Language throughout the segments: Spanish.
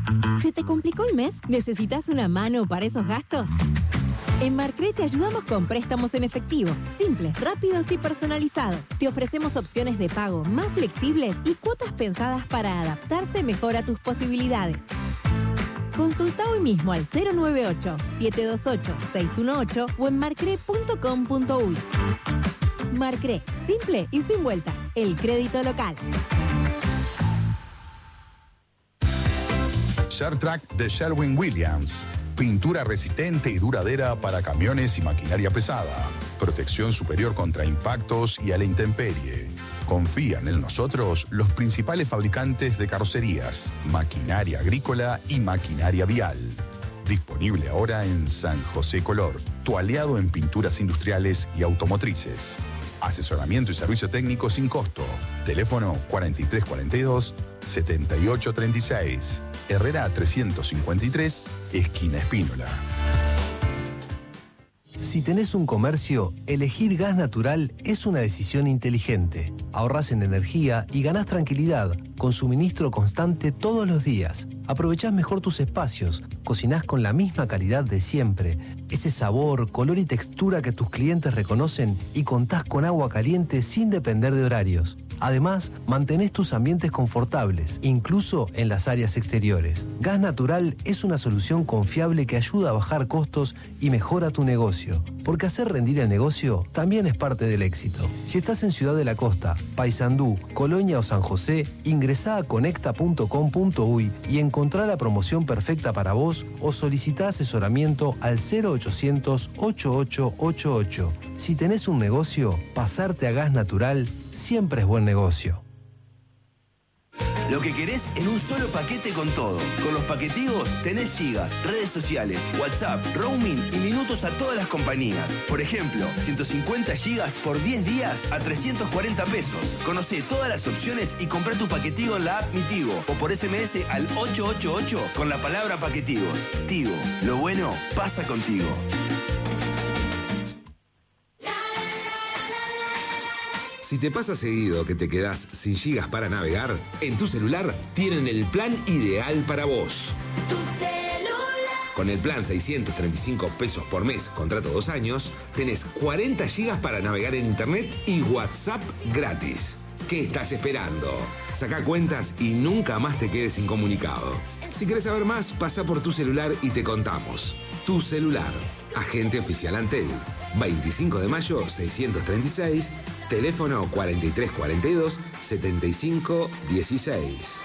¿Se te complicó el mes? ¿Necesitas una mano para esos gastos? En Marcre te ayudamos con préstamos en efectivo, simples, rápidos y personalizados. Te ofrecemos opciones de pago más flexibles y cuotas pensadas para adaptarse mejor a tus posibilidades. Consulta hoy mismo al 098-728-618 o en marcre.com.uy. Marcre, simple y sin vueltas. El crédito local. ShareTrack de Sherwin-Williams. Pintura resistente y duradera para camiones y maquinaria pesada. Protección superior contra impactos y a la intemperie. Confían en nosotros los principales fabricantes de carrocerías, maquinaria agrícola y maquinaria vial. Disponible ahora en San José Color, tu aliado en pinturas industriales y automotrices. Asesoramiento y servicio técnico sin costo. Teléfono 4342-7836. Herrera 353, esquina Espínola. Si tenés un comercio, elegir gas natural es una decisión inteligente. Ahorrás en energía y ganás tranquilidad con suministro constante todos los días. Aprovechás mejor tus espacios, cocinás con la misma calidad de siempre, ese sabor, color y textura que tus clientes reconocen y contás con agua caliente sin depender de horarios. Además, mantenés tus ambientes confortables, incluso en las áreas exteriores. Gas Natural es una solución confiable que ayuda a bajar costos y mejora tu negocio. Porque hacer rendir el negocio también es parte del éxito. Si estás en Ciudad de la Costa, Paysandú, Colonia o San José, ingresá a conecta.com.uy y encontrá la promoción perfecta para vos o solicitá asesoramiento al 0800 8888. Si tenés un negocio, pasarte a Gas Natural siempre es buen negocio. Lo que querés en un solo paquete con todo. Con los paquetigos tenés gigas, redes sociales, WhatsApp, roaming y minutos a todas las compañías. Por ejemplo, 150 gigas por 10 días a 340 pesos. Conocé todas las opciones y comprá tu paquetigo en la app Mi Tigo o por SMS al 888 con la palabra paquetigos. Tigo, lo bueno pasa contigo. Si te pasa seguido que te quedás sin gigas para navegar, en tu celular tienen el plan ideal para vos. Tu celular. Con el plan 635 pesos por mes, contrato 2 años, tenés 40 gigas para navegar en internet y WhatsApp gratis. ¿Qué estás esperando? Saca cuentas y nunca más te quedes incomunicado. Si querés saber más, pasa por tu celular y te contamos. Tu celular, agente oficial Antel. 25 de mayo 636, teléfono 4342-7516.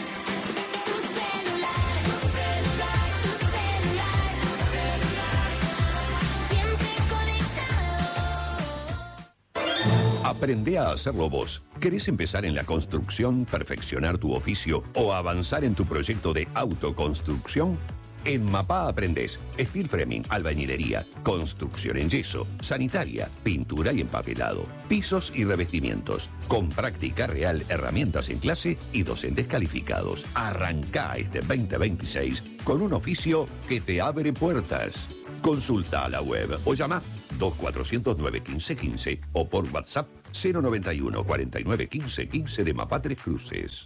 Aprende a hacerlo vos. ¿Querés empezar en la construcción, perfeccionar tu oficio o avanzar en tu proyecto de autoconstrucción? En MAPA aprendés steel framing, albañilería, construcción en yeso, sanitaria, pintura y empapelado, pisos y revestimientos, con práctica real, herramientas en clase y docentes calificados. Arrancá este 2026 con un oficio que te abre puertas. Consulta a la web o llama 2400-915-15 o por WhatsApp 091 49 15 15 de MAPA Tres Cruces.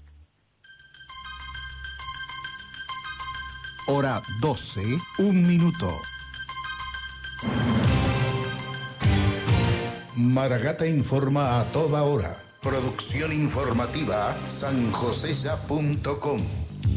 Hora 12, 1 minuto. Maragata informa a toda hora. Producción informativa sanjoseya.com.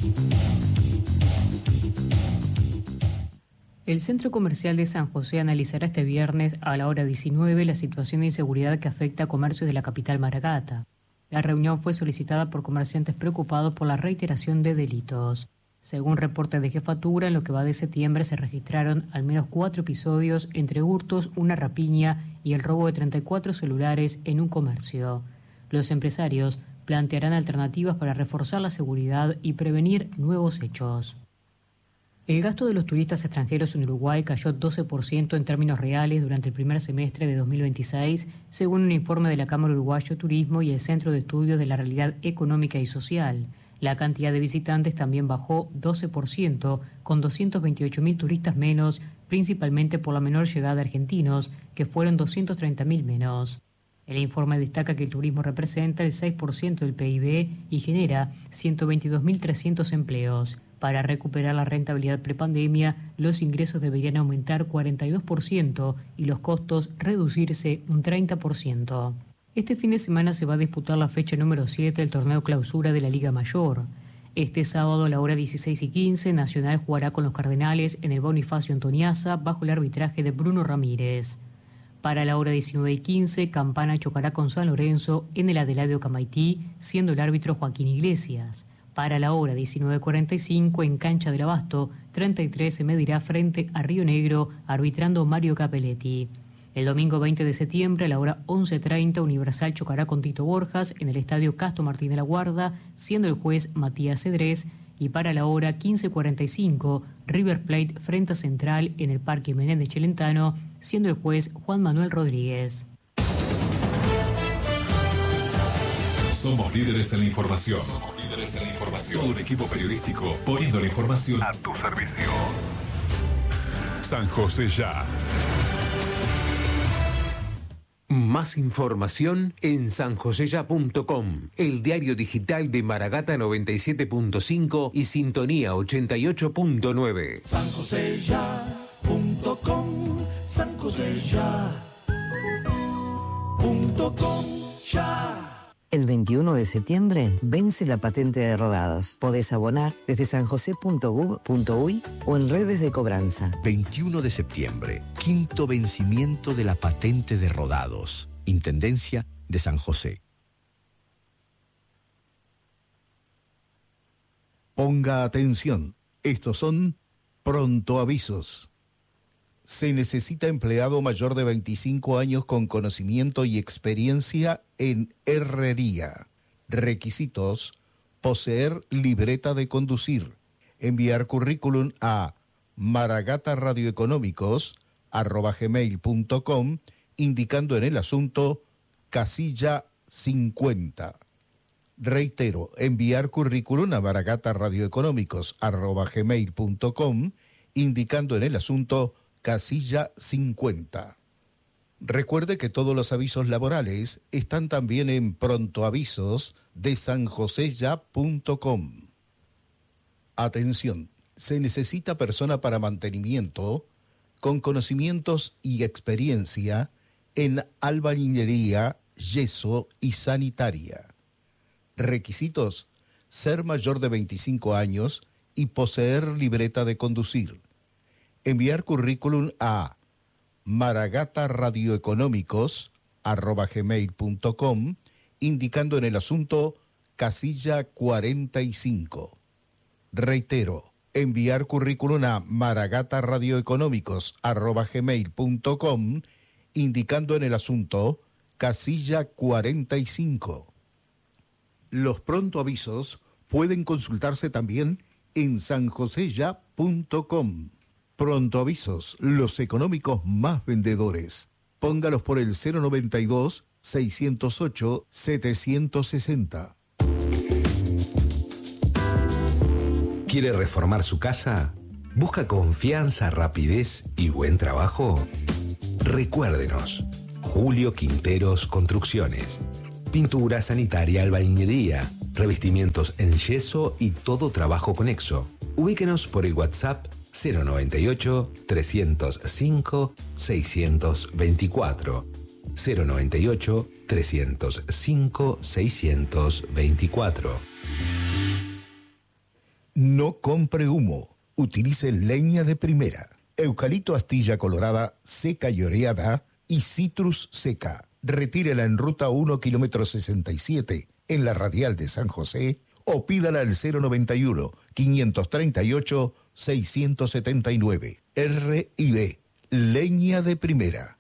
El Centro Comercial de San José analizará este viernes a la hora 19 la situación de inseguridad que afecta a comercios de la capital Maragata. La reunión fue solicitada por comerciantes preocupados por la reiteración de delitos. Según reporte de jefatura, en lo que va de septiembre se registraron al menos 4 episodios entre hurtos, una rapiña y el robo de 34 celulares en un comercio. Los empresarios plantearán alternativas para reforzar la seguridad y prevenir nuevos hechos. El gasto de los turistas extranjeros en Uruguay cayó 12% en términos reales durante el primer semestre de 2026, según un informe de la Cámara Uruguayo de Turismo y el Centro de Estudios de la Realidad Económica y Social. La cantidad de visitantes también bajó 12%, con 228.000 turistas menos, principalmente por la menor llegada de argentinos, que fueron 230.000 menos. El informe destaca que el turismo representa el 6% del PIB y genera 122.300 empleos. Para recuperar la rentabilidad prepandemia, los ingresos deberían aumentar 42% y los costos reducirse un 30%. Este fin de semana se va a disputar la fecha número 7 del torneo clausura de la Liga Mayor. Este sábado a la hora 16:15, Nacional jugará con los Cardenales en el Bonifacio Antoniazza bajo el arbitraje de Bruno Ramírez. Para la hora 19:15, Campana chocará con San Lorenzo en el Adelaide Camaití, siendo el árbitro Joaquín Iglesias. Para la hora 19:45, en Cancha del Abasto, 33 se medirá frente a Río Negro, arbitrando Mario Capelletti. El domingo 20 de septiembre, a la hora 11:30, Universal chocará con Tito Borjas en el estadio Castro Martín de la Guarda, siendo el juez Matías Cedrés. Y para la hora 15:45, River Plate frente a Central en el Parque Menéndez Celentano, siendo el juez Juan Manuel Rodríguez. Somos líderes en la información. Todo un equipo periodístico poniendo la información a tu servicio. San José Ya. Más información en sanjoseya.com, el diario digital de Maragata 97.5 y Sintonía 88.9. sanjoseya.com, sanjoseya.com ya. El 21 de septiembre vence la patente de rodados. Podés abonar desde sanjose.gov.uy o en redes de cobranza. 21 de septiembre, quinto vencimiento de la patente de rodados. Intendencia de San José. Ponga atención, estos son prontoavisos. Se necesita empleado mayor de 25 años con conocimiento y experiencia en herrería. Requisitos: poseer libreta de conducir. Enviar currículum a maragataradioeconómicos@gmail.com, indicando en el asunto casilla 50. Reitero, enviar currículum a maragataradioeconómicos@gmail.com, indicando en el asunto casilla 50. Recuerde que todos los avisos laborales están también en prontoavisos de sanjoseya.com. Atención, se necesita persona para mantenimiento con conocimientos y experiencia en albañilería, yeso y sanitaria. Requisitos: ser mayor de 25 años y poseer libreta de conducir. Enviar currículum a maragataradioeconómicos@gmail.com, indicando en el asunto casilla 45. Reitero, enviar currículum a maragataradioeconómicos@gmail.com, indicando en el asunto casilla 45. Los prontoavisos pueden consultarse también en sanjoseya.com. Prontoavisos, los económicos más vendedores. Póngalos por el 092-608-760. ¿Quiere reformar su casa? ¿Busca confianza, rapidez y buen trabajo? Recuérdenos, Julio Quinteros Construcciones. Pintura, sanitaria, albañilería, revestimientos en yeso y todo trabajo conexo. Ubíquenos por el WhatsApp 098-305-624. 098-305-624. No compre humo, utilice leña de primera. Eucalipto astilla colorada, seca y oreada y citrus seca. Retírela en ruta 1 kilómetro 67 en la radial de San José o pídala al 091-538-679. R&B, leña de primera.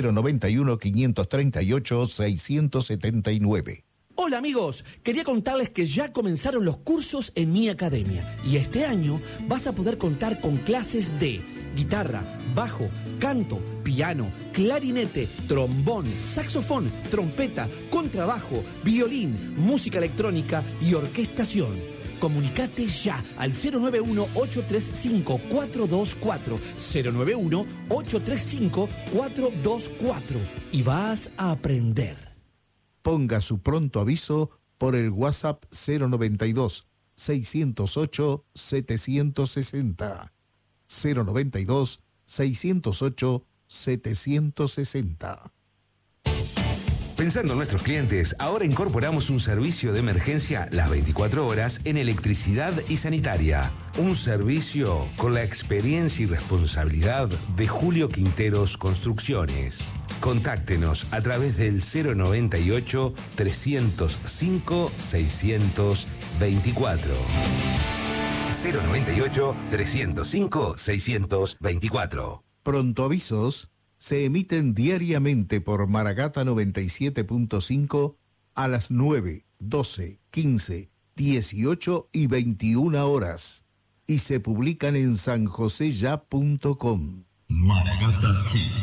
091-538-679. Hola amigos, quería contarles que ya comenzaron los cursos en mi academia y este año vas a poder contar con clases de guitarra, bajo, canto, piano, clarinete, trombón, saxofón, trompeta, contrabajo, violín, música electrónica y orquestación. Comunicate ya al 091-835-424, 091-835-424 y vas a aprender. Ponga su pronto aviso por el WhatsApp 092 608 760. 092 608 760. Pensando en nuestros clientes, ahora incorporamos un servicio de emergencia las 24 horas en electricidad y sanitaria. Un servicio con la experiencia y responsabilidad de Julio Quinteros Construcciones. Contáctenos a través del 098 305 624. 098 305 624. Prontoavisos se emiten diariamente por Maragata 97.5 a las 9, 12, 15, 18 y 21 horas y se publican en sanjoseya.com. Maragata Hits.